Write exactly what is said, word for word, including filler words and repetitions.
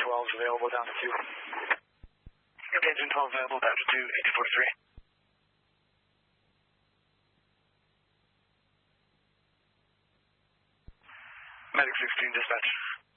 twelve is available down to two. Engine twelve available down to two, eight forty-three. Medic sixteen dispatch.